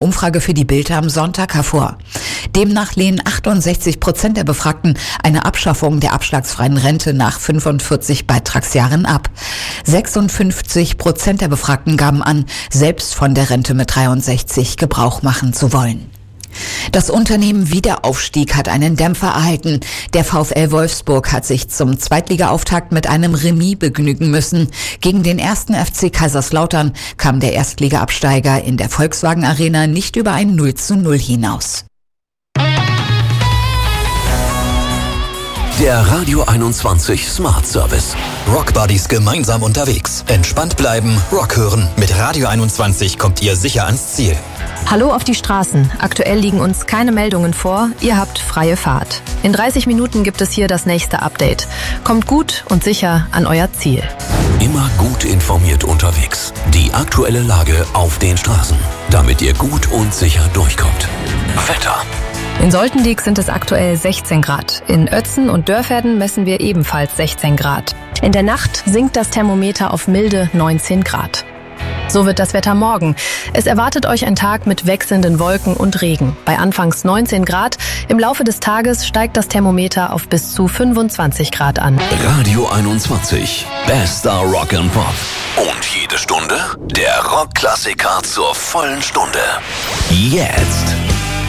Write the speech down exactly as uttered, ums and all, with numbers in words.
Umfrage für die Bild am Sonntag hervor. Demnach lehnen achtundsechzig Prozent der Befragten eine Abschaffung der abschlagsfreien Rente nach fünfundvierzig Beitragsjahren ab. sechsundfünfzig Prozent der Befragten gaben an, selbst von der Rente mit dreiundsechzig Gebrauch machen zu wollen. Das Unternehmen Wiederaufstieg hat einen Dämpfer erhalten. Der VfL Wolfsburg hat sich zum Zweitligaauftakt mit einem Remis begnügen müssen. Gegen den ersten F C Kaiserslautern kam der Erstligaabsteiger in der Volkswagen Arena nicht über ein null zu null hinaus. Der Radio einundzwanzig Smart Service. Rock Buddies gemeinsam unterwegs. Entspannt bleiben, Rock hören. Mit Radio einundzwanzig kommt ihr sicher ans Ziel. Hallo auf die Straßen. Aktuell liegen uns keine Meldungen vor. Ihr habt freie Fahrt. In dreißig Minuten gibt es hier das nächste Update. Kommt gut und sicher an euer Ziel. Immer gut informiert unterwegs. Die aktuelle Lage auf den Straßen, damit ihr gut und sicher durchkommt. Wetter. In Soltendiek sind es aktuell sechzehn Grad. In Oetzen und Dörferden messen wir ebenfalls sechzehn Grad. In der Nacht sinkt das Thermometer auf milde neunzehn Grad. So wird das Wetter morgen. Es erwartet euch ein Tag mit wechselnden Wolken und Regen. Bei anfangs neunzehn Grad. Im Laufe des Tages steigt das Thermometer auf bis zu fünfundzwanzig Grad an. Radio einundzwanzig. Bester Rock and Pop. Und jede Stunde der Rockklassiker zur vollen Stunde. Jetzt.